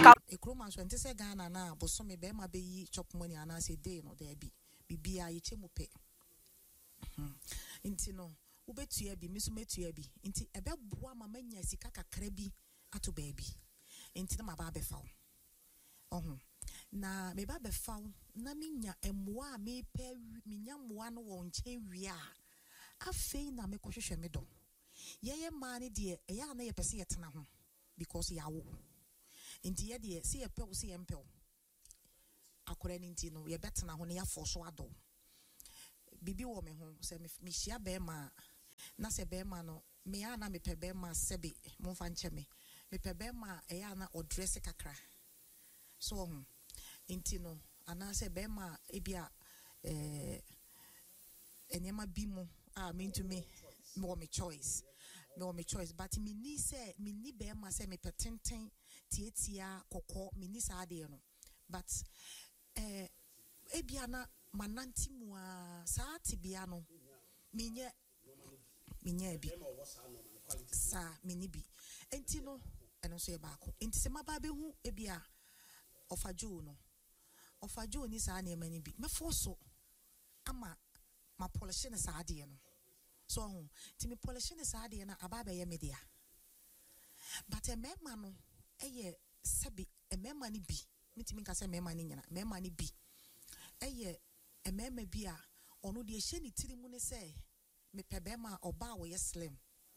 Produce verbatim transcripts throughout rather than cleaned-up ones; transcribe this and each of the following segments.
A croma so ntese Ghana na boso me be ma be yi chop money and I say day no there be bibia ye chemu pe inti no ubetua bi miso metua bi inti ebe boa ma manya sika kakra bi ato baabi inti na maba be fawo ohun na me ba be fawo na minya emmoa me pe minya mmoa no wo nche wi a afei na me kohwehwe me do yeye ma ne de eya na ye pese ye tena ho because ya wo inti ye de se ye pe wo se ye mpe wo akora ni inti no ye betena ho ne ya forso ado bibi wo me ho se me hia be ma na se be ma no me ya na me pe be ma sebe mo fa nche me me pe be ma e ya na odress kakra so ho inti no ana se be ma e bia eh enyama bi mo ah mean to me me me choice me me choice but me ni se me ni be ma se me petenten tietia kokko me ni sa de no but eh e bia na mananti mu a saa tibia no minye minye bi sa mini bi enti no eno so e baako enti se maba be hu e bia ofajo no ofajo ni saa na emani bi me forso ama ma polish ne saa de no so hu ti me polish ne saa de na aba ba ye media but e mema no eye sabi e mema ni bi mitimi nka se mema ni nyina mema ni bi eye emema bi a ono de ehye ni tiri mu ne se me pebe ma oba wo ye slim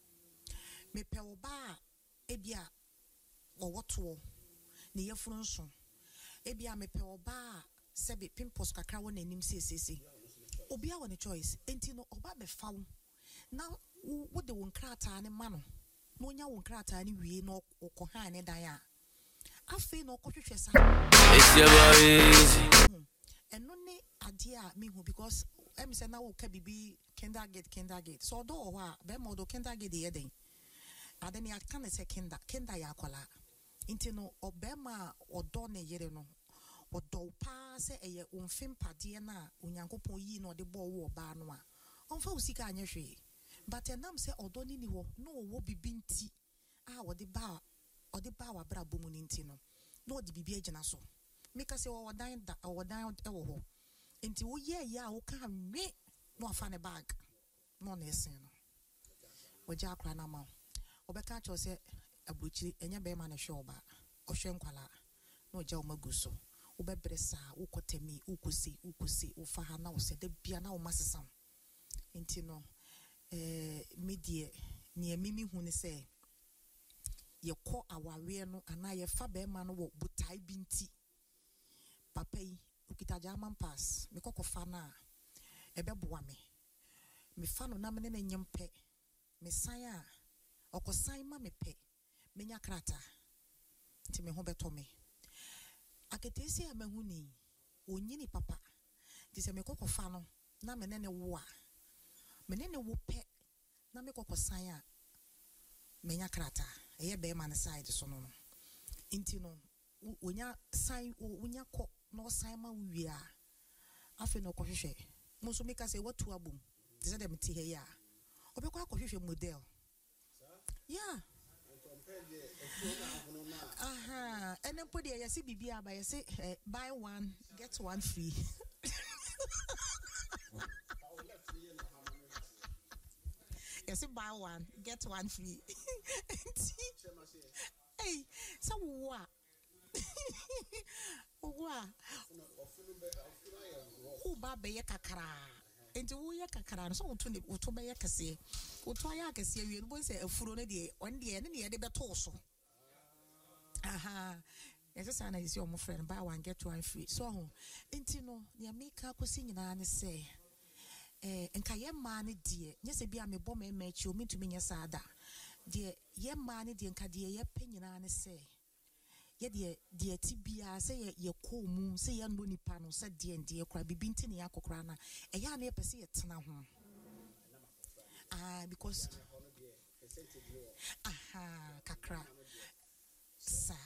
me pe oba e bia wo woto ne yefuru nso e bia me pe oba sebe pimples kakra wo nanim sesese obi a wo ne choice enti no oba be fawo na wo de won krata ne ma no no nya won krata ne wie no okọ ha ne dan a afi no okọhwehwe sa it's your boys eno ne ade a me hu because em say na wo ka bibi kindergarten kindergarten so do ho a be mo do kindergarten ye den ade ne aka ne say kinder kinder ya akola inti no obema odo ne yere no odo pa se eye onfim pade na onyankopon yi no de bo wo ba no a onfa usika anya hwe but enam say odo ni ni ho no wo bibi nti a wo de ba o de ba wa bra bomu ni nti no no de bibi agina so meka se wo dan da wo dan e wo ho enti wo ye ya wo ka me no afa ne bag no na esen no wo ja akra na ma obeka cho se abuchi enya be ma na hwe oba ohwe nkwala no ja o maguso wo bebresa wo kotemi wo kosi wo kosi wo fa ha na wo se de bia na wo masesam enti no eh medie ne mimi hu ne se ye ko awawe no ana ye fa be ma no wo butai binti papa yi ukita German pass me kokofa na ebeboa me me fa no na me ne nyempe me san a okosan ma me pe menya krata nti me ho beto me aketesi a mahu ni onyini papa nti se me kokofa no na me ne ne wo a me ne ne wo pe na me kokosan a menya krata eye be man side so no nti no onya san onya ko no san ma wi a afi no kohwehwe mo so meka se watu abom ti se dem ti he ya obekwa akohwehwe model yeah aha enen podi ya se bibia ba ya se buy one get one free ya se buy one get one free hey so what Owa Who ba be ye kakara enti wo ye kakara no so wo to ne wo to be ye kase wo to ya kase wie no bo se afuro ne de on de ne ne de beto so aha yes say na isi o mo friend buy one get one free so ho enti no ne make akosi nyina ne se eh enka ye ma ne de nye se bia me bo me ma chi o mitumi nye sada de ye ma ne de enka de ye pe nyina ne se ye de de tibia say ye ye komu say ye no nipa no say de de ye kra bibinti ne yakokra na e ya na ye pese ye tena ho ah because aha kakra sa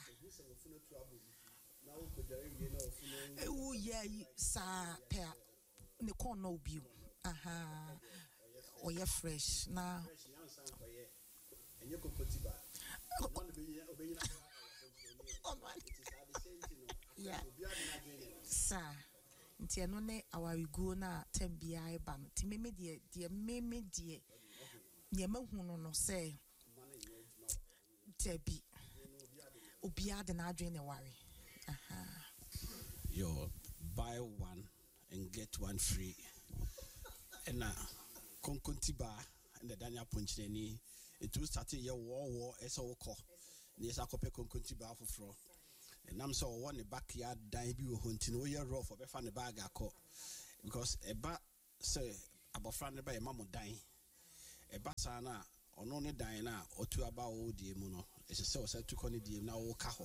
oh yeah sa pe ne kon no bi aha o ye fresh na enye kokoti ba sa nti eno ne awarigo na tambia eba no ti meme de de meme de ne mahunu no say tebi obia de na adwen ne ware aha you buy one and get one free and na konkontiba and the Daniel Punchneni it will start your war war as a woko near Sakope konkontiba for fro. And I'm so one the backyard dine be hunting, we are raw for fan the bag I caught because a bat say about friend by a mamma dying a basana or no dina or two about old demono. It's a so said to Connie dear now caho.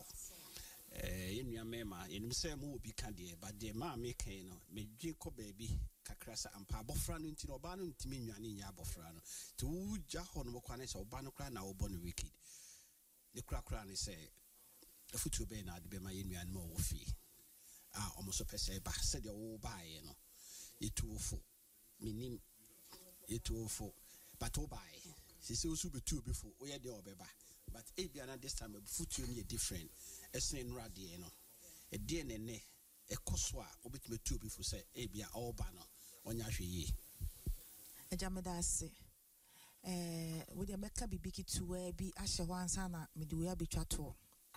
In your mema in the same will be candy, but dear ma make no me jinko baby cacrasa and pabo fran into no banum to me and in yabofrano to jahon moquanes or banocran now bonny wicked. The crackran is say. The foot be na de my and more fee. Ah, almost a pesa ba said your buy, you know. It too full. Meaning it too full. But oh buy. She says super two before we had the obeba. But a be another this time a foot you different. A snain radi, you know. A D N A a coswa, obit me two before say a be all banner on yashi ye. A jamedase. Eh, with a meka bibiki to where be asha one sana, miduya be chato.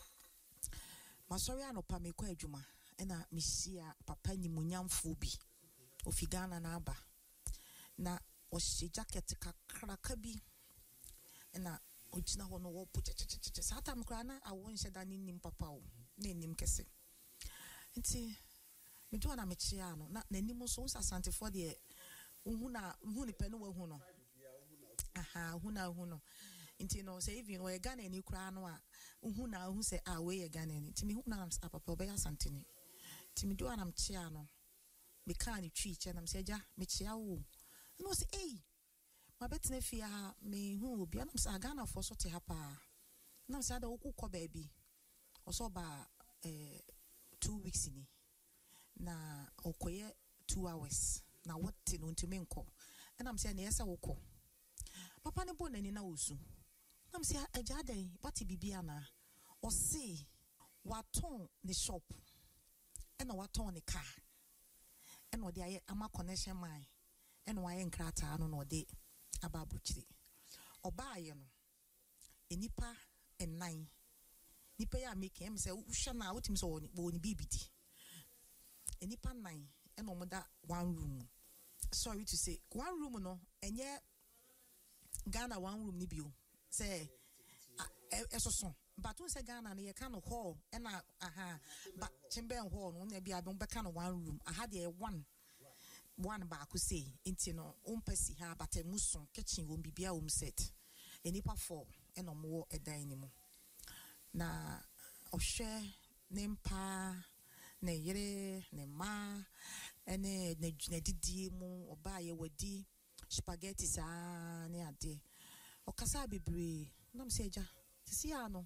Masori anopa me kwa adwuma ena misia papa nyimunyamfo bi ofigana na aba na ohye jacket kakraka bi ena ogina ho no wo puchechecheche sata mkra na awo nhye da nim papa o na nim kese nti me do na me chia no na nanim so usasante for de hu na hu ni pe no wa hu no aha hu na hu no nti no say even we Ghana ni kura no a hu na hu say ah we Ghana ni timi hu na am papa be asante ni timi do anam chia no me kan ni twi che nam say ja me chia wo no say eh ma betena fi ha me hu obi anam say Ghana for so te ha pa nam say da okukọ baby oso ba eh two weeks ni na okoye two hours na what no ntimi nko enam say na yesa wokọ papa ne bo nani na osu nam say aja dan bati bibia na o say waton the shop ena waton the car ena o de aye ama connection man ena wa ye nkrata no no de ababruchiri oba aye no enipa ennan nipa ya make em say uhwa na wotim so woni bibidi enipa nine ena omoda one room sorry to say one room no enye Ghana one room ni bio say esoso but we say Ghana na ye kind of hall and aha but chimben hall no na bia be kind of one room I had a one one ba ku say inti no umpesi ha but emuson kitchen won bibia um set enipa four and omo edan ni mu na ohwe ne mpa ne yere ne ma ene ne didie mu oba ye wadi spaghetti sa ne ade okasa bebre nam se eja sisi ano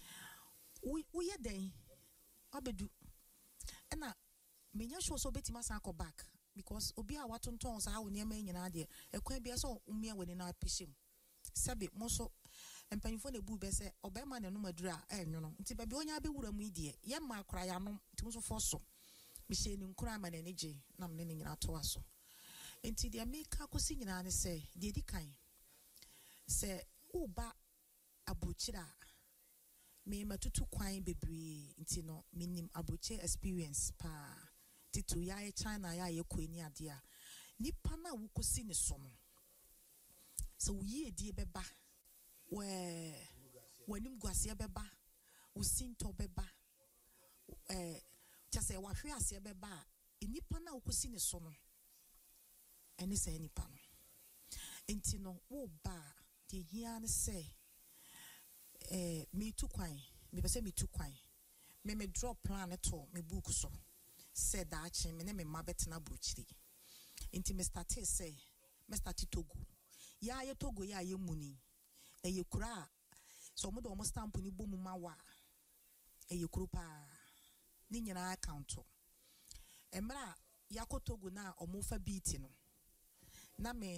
wo ye den abedu ena menya sure so betima san ko back because obi a watonton sa wo ne ma nyina de ekwan bia so umia woni na apishim sabe mo so empanifo na bu be se obema ne no madura enyo no nti babi onya be wura mu idie ye ma akora ya no nti mo so fo so mi se ni nkura ma na neje nam ne nyina to aso enti de make akosi nyina ne se de di kan se uba abuchira me matutu kwan bebre nti no minim abuche experience pa titu ya e China ya ye kwani ade a nipa na wukosi ne so no so wuyi edi beba we wanim guase beba usinto beba eh chase wahwe ase beba nipa na wukosi ne so no eni se nipa no enti no wo ba de hia ne se eh me tu kwan me pese me tu kwan me me drop plan to me book so said that che me ne me ma betena bruchiri enti me start say me start Togo ya ye Togo ya ye muni e ye kura so mo do mo stamp ni bomu ma wa e ye kuru pa ni nyina account emra ya ko Togo na omo fa beat no na me